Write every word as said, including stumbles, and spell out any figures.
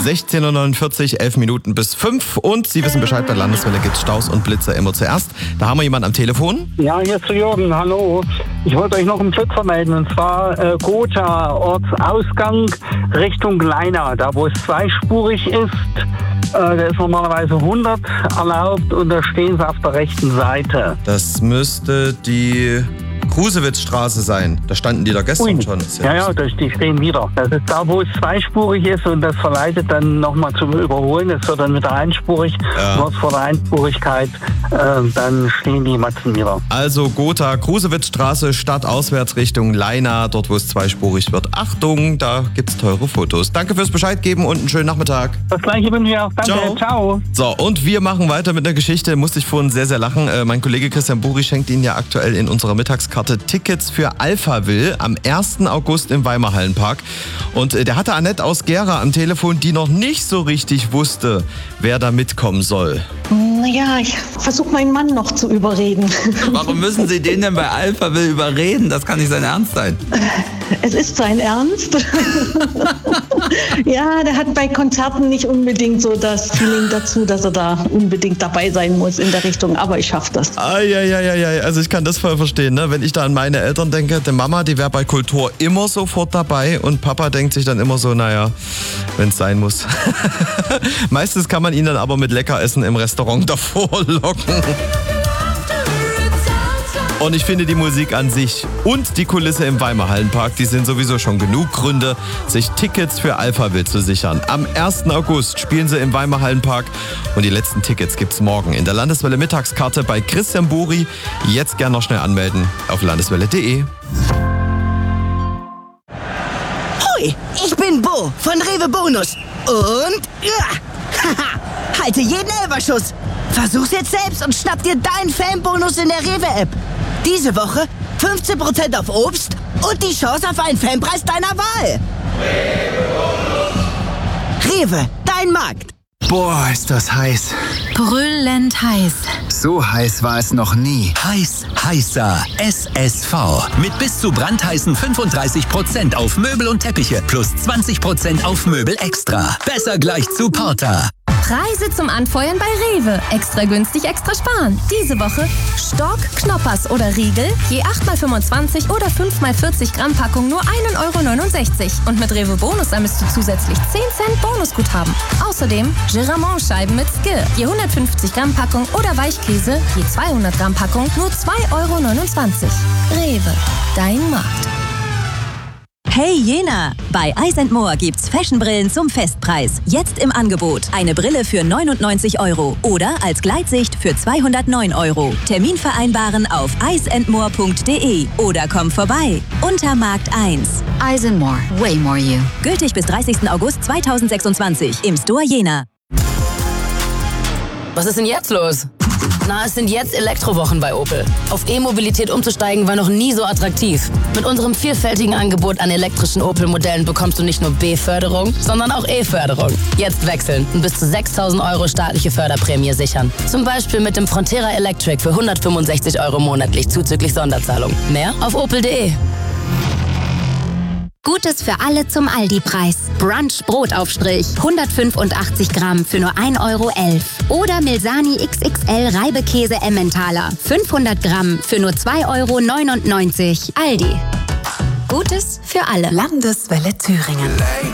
sechzehn Uhr neunundvierzig, elf Minuten bis fünf. Und Sie wissen Bescheid, bei Landeswelle gibt es Staus und Blitze immer zuerst. Da haben wir jemanden am Telefon. Ja, hier ist der Jürgen, hallo. Ich wollte euch noch einen Blitzer melden, und zwar äh, Gotha, Ortsausgang Richtung Leina, da wo es zweispurig ist. Äh, da ist normalerweise hundert erlaubt und da stehen sie auf der rechten Seite. Das müsste die Krusewitzstraße sein. Da standen die da gestern Ui. schon. Ja, ja, das, die stehen wieder. Das ist da, wo es zweispurig ist und das verleitet dann nochmal zum Überholen. Es wird dann wieder einspurig. Ja. Kurz vor der Einspurigkeit, äh, dann stehen die Matzen wieder. Also Gotha, Krusewitzstraße, stadtauswärts Richtung Leina, dort wo es zweispurig wird. Achtung, da gibt's teure Fotos. Danke fürs Bescheid geben und einen schönen Nachmittag. Das gleiche wünsche ich auch. Danke, Ciao. ciao. So, und wir machen weiter mit einer Geschichte. Musste ich vorhin sehr, sehr lachen. Äh, mein Kollege Christian Buri schenkt Ihnen ja aktuell in unserer Mittagskarte Tickets für Alphaville am ersten August im Weimarhallenpark. Und äh, der hatte Annette aus Gera am Telefon, die noch nicht so richtig wusste, wer da mitkommen soll. Naja, ich versuche meinen Mann noch zu überreden. Warum müssen Sie den denn bei Alphaville überreden? Das kann nicht sein Ernst sein. Es ist sein Ernst. Ja, der hat bei Konzerten nicht unbedingt so das Feeling dazu, dass er da unbedingt dabei sein muss in der Richtung. Aber ich schaffe das. Eieieiei, also ich kann das voll verstehen, ne? Wenn ich da an meine Eltern denke, die Mama, die wäre bei Kultur immer sofort dabei und Papa denkt sich dann immer so, naja, wenn es sein muss. Meistens kann man ihn dann aber mit Leckeressen im Restaurant davor locken. Und ich finde die Musik an sich und die Kulisse im Weimarhallenpark, die sind sowieso schon genug Gründe, sich Tickets für Alphaville zu sichern. Am ersten August spielen sie im Weimarhallenpark und die letzten Tickets gibt's morgen in der Landeswelle Mittagskarte bei Christian Buri. Jetzt gern noch schnell anmelden auf landeswelle punkt de. Hoi, ich bin Bo von Rewe Bonus und ja, haha, halte jeden Elberschuss. Versuch's jetzt selbst und schnapp dir deinen Fanbonus in der Rewe-App. Diese Woche fünfzehn Prozent auf Obst und die Chance auf einen Fanpreis deiner Wahl. Rewe, dein Markt. Boah, ist das heiß. Brüllend heiß. So heiß war es noch nie. Heiß, heißer. S S V. Mit bis zu brandheißen fünfunddreißig Prozent auf Möbel und Teppiche plus zwanzig Prozent auf Möbel extra. Besser gleich zu Porter. Preise zum Anfeuern bei Rewe. Extra günstig, extra sparen. Diese Woche Stork, Knoppers oder Riegel, je acht mal fünfundzwanzig oder fünf mal vierzig Gramm Packung nur ein Euro neunundsechzig. Und mit Rewe Bonus sammelst du zusätzlich zehn Cent Bonusguthaben. Außerdem Giramont-Scheiben mit Skill, je hundertfünfzig Gramm Packung oder Weichkäse, je zweihundert Gramm Packung nur zwei Euro neunundzwanzig. Rewe, dein Markt. Hey Jena! Bei Eyes and More gibt's Fashionbrillen zum Festpreis. Jetzt im Angebot. Eine Brille für neunundneunzig Euro oder als Gleitsicht für zweihundertneun Euro. Termin vereinbaren auf eyes and more punkt de oder komm vorbei. Unter Markt eins. Eyes and More. Way more you. Gültig bis dreißigsten August zweitausendsechsundzwanzig im Store Jena. Was ist denn jetzt los? Na, es sind jetzt Elektrowochen bei Opel. Auf E-Mobilität umzusteigen war noch nie so attraktiv. Mit unserem vielfältigen Angebot an elektrischen Opel-Modellen bekommst du nicht nur B-Förderung, sondern auch E-Förderung. Jetzt wechseln und bis zu sechstausend Euro staatliche Förderprämie sichern. Zum Beispiel mit dem Frontera Electric für hundertfünfundsechzig Euro monatlich zuzüglich Sonderzahlung. Mehr auf opel punkt de. Gutes für alle zum Aldi-Preis. Brunch Brotaufstrich, hundertfünfundachtzig Gramm für nur ein Euro elf. Oder Milsani X X L Reibekäse Emmentaler, fünfhundert Gramm für nur zwei Euro neunundneunzig. Aldi. Gutes für alle. Landeswelle Thüringen.